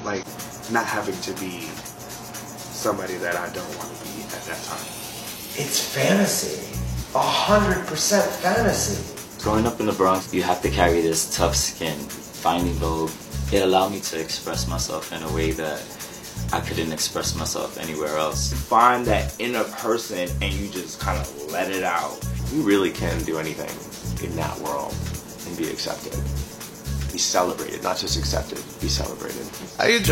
like not having to be somebody that I don't want to be at that time. It's fantasy. 100% fantasy. Growing up in the Bronx, you have to carry this tough skin. Finding Vogue, it allowed me to express myself in a way that I couldn't express myself anywhere else. Find that inner person and you just kind of let it out. You really can do anything in that world and be accepted. Be celebrated, not just accepted, be celebrated. How you